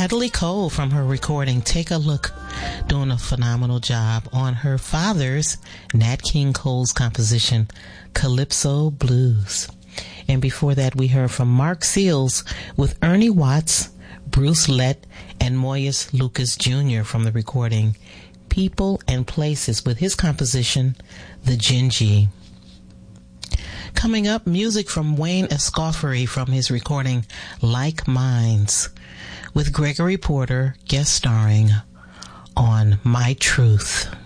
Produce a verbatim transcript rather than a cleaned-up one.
Natalie Cole from her recording Take a Look, doing a phenomenal job on her father's, Nat King Cole's composition, Calypso Blues. And before that, we heard from Mark Seals with Ernie Watts, Bruce Lett, and Moyes Lucas Junior from the recording People and Places with his composition, The Gingy. Coming up, music from Wayne Escoffery from his recording Like Minds, with Gregory Porter guest starring on My Truth.